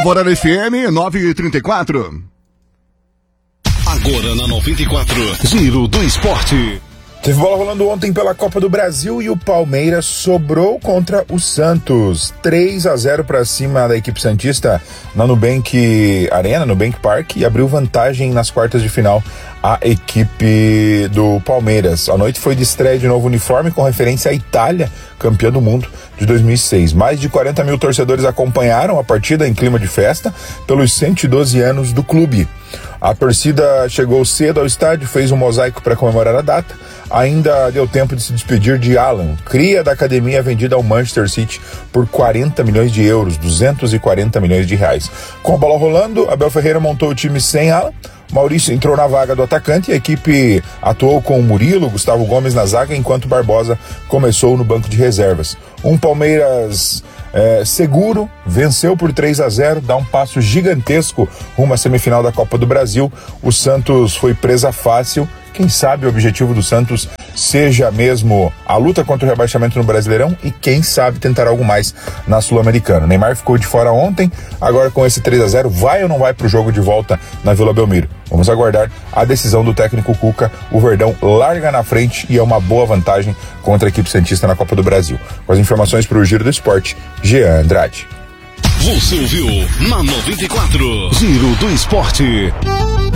Alvorada FM 9h34. Agora na 94, Giro do Esporte. Teve bola rolando ontem pela Copa do Brasil e o Palmeiras sobrou contra o Santos. 3-0 para cima da equipe santista na Nubank Arena, Nubank Park, e abriu vantagem nas quartas de final a equipe do Palmeiras. A noite foi de estreia de novo uniforme com referência à Itália, campeã do mundo de 2006. Mais de 40 mil torcedores acompanharam a partida em clima de festa pelos 112 anos do clube. A torcida chegou cedo ao estádio, fez um mosaico para comemorar a data. Ainda deu tempo de se despedir de Alan, cria da academia vendida ao Manchester City por 40 milhões de euros, 240 milhões de reais. Com a bola rolando, Abel Ferreira montou o time sem Alan. Maurício entrou na vaga do atacante e a equipe atuou com Murilo, Gustavo Gomes na zaga, enquanto Barbosa começou no banco de reservas. Um Palmeiras seguro, venceu por 3-0, dá um passo gigantesco rumo à semifinal da Copa do Brasil. O Santos foi presa fácil. Quem sabe o objetivo do Santos seja mesmo a luta contra o rebaixamento no Brasileirão e quem sabe tentar algo mais na Sul-Americana. Neymar ficou de fora ontem, agora com esse 3-0, vai ou não vai para o jogo de volta na Vila Belmiro? Vamos aguardar a decisão do técnico Cuca. O Verdão larga na frente e é uma boa vantagem contra a equipe santista na Copa do Brasil. Com as informações para o Giro do Esporte, Jean Andrade. Você ouviu na 94, Giro do Esporte.